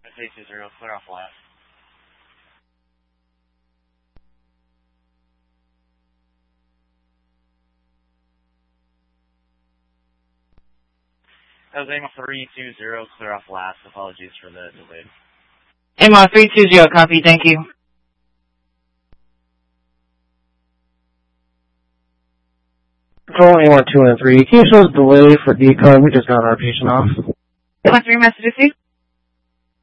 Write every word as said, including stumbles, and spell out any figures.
three two zero, clear off last. That was A M O three two zero, clear off last. Apologies for the delay. A M O three two zero, copy, thank you. Control A one two and three. Can you show us delay for decon? We just got our patient off. A M O three message received.